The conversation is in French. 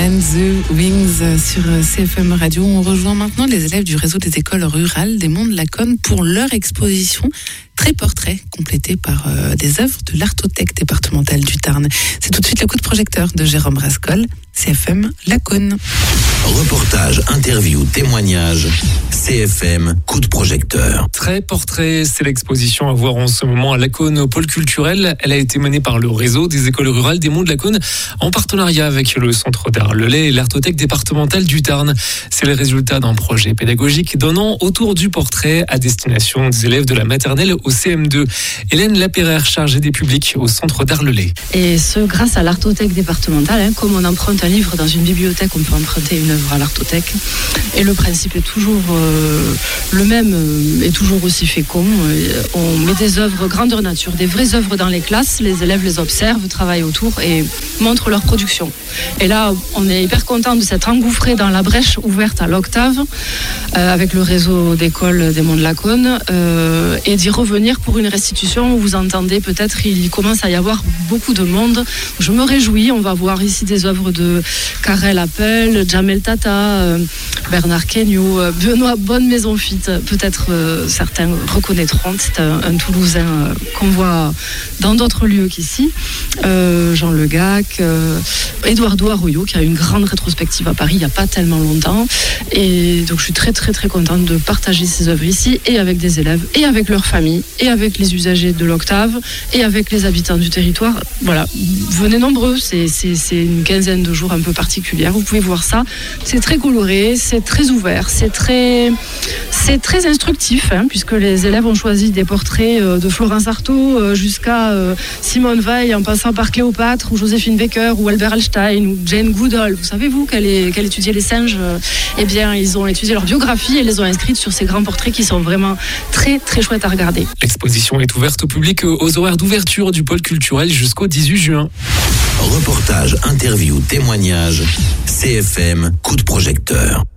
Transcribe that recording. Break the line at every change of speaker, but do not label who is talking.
and the Wings sur CFM Radio. On rejoint maintenant les élèves du réseau des écoles rurales des Monts de Laconne pour leur exposition Très Portrait, complétée par des œuvres de l'Artothèque départementale du Tarn. C'est tout de suite le coup de projecteur de Jérôme Rascol, CFM Laconne.
Reportage, interview, témoignage, CFM coup de projecteur.
Très Portrait, c'est l'exposition à voir en ce moment à Laconne au pôle culturel. Elle a été menée par le réseau des écoles rurales des Monts de Laconne en partenariat avec le centre d'art Lelay et l'Artothèque départementale du Tarn. C'est le résultat d'un projet pédagogique donnant autour du portrait à destination des élèves de la maternelle au CM2. Hélène Lapéraire, chargée des publics au centre d'art Lelay. Et
ce, grâce à l'Artothèque départementale, comme on emprunte un livre dans une bibliothèque, on peut emprunter une œuvre à l'Artothèque. Et le principe est toujours le même et toujours aussi fécond. On met des œuvres grandeur nature, des vraies œuvres dans les classes. Les élèves les observent, travaillent autour et montrent leur production. Et là, on est hyper content de s'être engouffré dans la brèche ouverte à l'Octave avec le réseau d'écoles des Monts de Laconne et d'y revenir pour une restitution où vous entendez peut-être il commence à y avoir beaucoup de monde. Je me réjouis, on va voir ici des œuvres de Karel Appel, Jamel Tata, Bernard Kenyo, Benoît Bonne-Maison-Fit, peut-être certains reconnaîtront, c'est un Toulousain qu'on voit dans d'autres lieux qu'ici, Jean Le Gac, Eduardo Arroyo qui a une grande rétrospective à Paris il n'y a pas tellement longtemps, et donc je suis très très très contente de partager ces œuvres ici et avec des élèves et avec leurs familles et avec les usagers de l'Octave et avec les habitants du territoire. Voilà, venez nombreux, c'est une quinzaine de jours un peu particulière, vous pouvez voir ça, c'est très coloré, c'est très ouvert, c'est très instructif, puisque les élèves ont choisi des portraits de Florence Artaud jusqu'à Simone Veil, en passant par Cléopâtre ou Joséphine Baker ou Albert Einstein ou Jane Goodall. Vous savez vous qu'elle étudiait les singes, eh bien ils ont étudié leur biographie et les ont inscrites sur ces grands portraits qui sont vraiment très très chouettes à regarder.
L'exposition est ouverte au public aux horaires d'ouverture du pôle culturel jusqu'au 18 juin.
Reportage, interview, témoignage, CFM coup de projecteur.